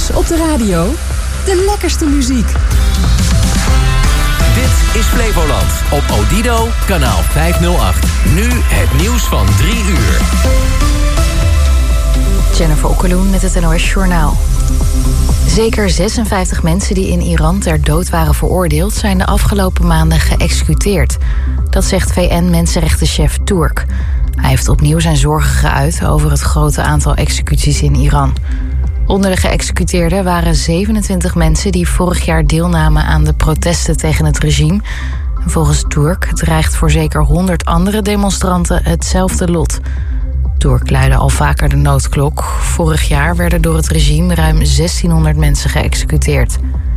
Straks op de radio de lekkerste muziek. Dit is Flevoland op Odido, kanaal 508. Nu het nieuws van 3 uur. Jennifer Okkeloen met het NOS Journaal. Zeker 56 mensen die in Iran ter dood waren veroordeeld zijn de afgelopen maanden geëxecuteerd. Dat zegt VN-mensenrechtenchef Turk. Hij heeft opnieuw zijn zorgen geuit over het grote aantal executies in Iran. Onder de geëxecuteerden waren 27 mensen die vorig jaar deelnamen aan de protesten tegen het regime. En volgens Turk dreigt voor zeker 100 andere demonstranten hetzelfde lot. Turk luidde al vaker de noodklok. Vorig jaar werden door het regime ruim 1600 mensen geëxecuteerd.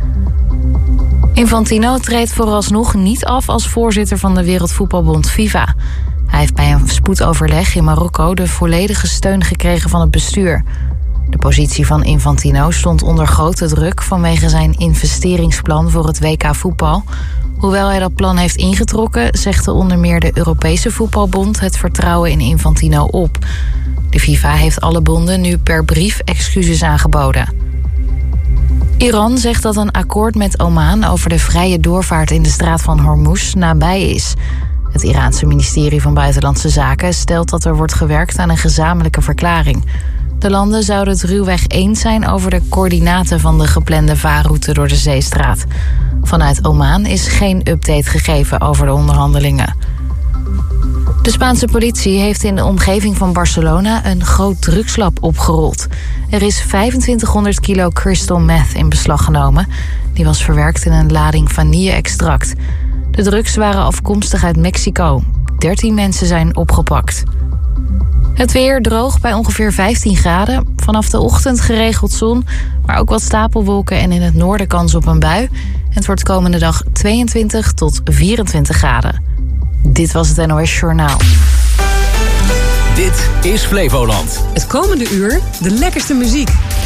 Infantino treedt vooralsnog niet af als voorzitter van de Wereldvoetbalbond FIFA. Hij heeft bij een spoedoverleg in Marokko de volledige steun gekregen van het bestuur. De positie van Infantino stond onder grote druk vanwege zijn investeringsplan voor het WK voetbal. Hoewel hij dat plan heeft ingetrokken, zegt onder meer de Europese Voetbalbond het vertrouwen in Infantino op. De FIFA heeft alle bonden nu per brief excuses aangeboden. Iran zegt dat een akkoord met Oman over de vrije doorvaart in de straat van Hormuz nabij is. Het Iraanse ministerie van Buitenlandse Zaken stelt dat er wordt gewerkt aan een gezamenlijke verklaring. De landen zouden het ruwweg eens zijn over de coördinaten van de geplande vaarroute door de zeestraat. Vanuit Oman is geen update gegeven over de onderhandelingen. De Spaanse politie heeft in de omgeving van Barcelona een groot drugslab opgerold. Er is 2500 kilo crystal meth in beslag genomen. Die was verwerkt in een lading vanille-extract. De drugs waren afkomstig uit Mexico. 13 mensen zijn opgepakt. Het weer droog bij ongeveer 15 graden. Vanaf de ochtend geregeld zon, maar ook wat stapelwolken en in het noorden kans op een bui. Het wordt komende dag 22 tot 24 graden. Dit was het NOS Journaal. Dit is Flevoland. Het komende uur de lekkerste muziek.